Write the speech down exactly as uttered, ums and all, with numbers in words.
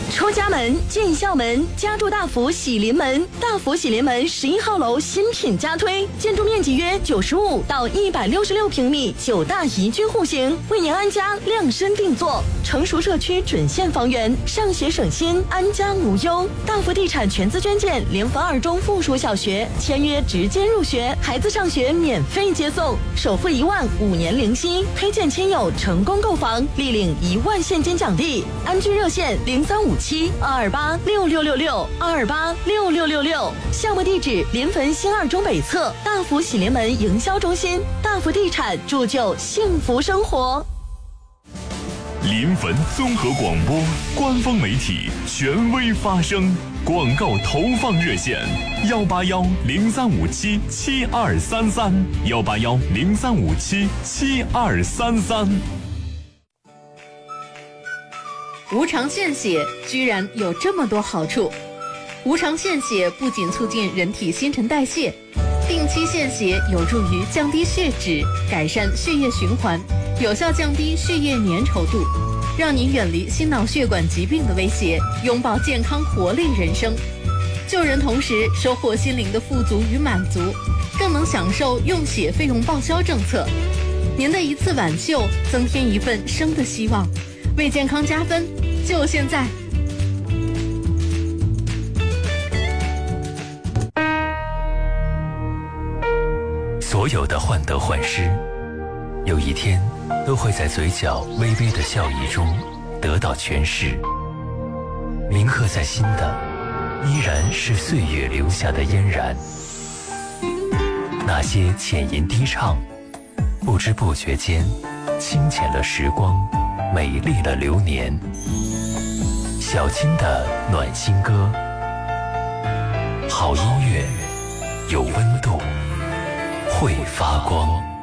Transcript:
出家门，进校门，家住大福喜临门。大福喜临门十一号楼新品加推，建筑面积约九十五到一百六十六平米，九大宜居户型，为您安家量身定做。成熟社区准现房源，上学省心，安家无忧。大福地产全资捐建联防二中附属小学，签约直接入学，孩子上学免费接送，首付一万，五年零息，推荐亲友成功购房，立领一万现金奖励。安居热线零三五七二二八六六六六二二八六六六六，项目地址临汾新二中北侧大福喜临门营销中心。大福地产铸就幸福生活。 临汾综合广播官方媒体，权威发声。广告投放热线：幺八幺零三五七七二三三，幺八幺零三五七七二三三。 无偿献血居然有这么多好处。无偿献血不仅促进人体新陈代谢，定期献血有助于降低血脂，改善血液循环，有效降低血液粘稠度，让你远离心脑血管疾病的威胁，拥抱健康活力人生。救人同时收获心灵的富足与满足，更能享受用血费用报销政策。您的一次挽救，增添一份生的希望，为健康加分，就现在！ 所有的患得患失，有一天都会在嘴角微微的笑意中得到诠释。铭刻在心的，依然是岁月留下的嫣然。那些浅吟低唱，不知不觉间，清浅了时光，美丽了流年。小青的暖心歌，好音乐，有温度，会发光。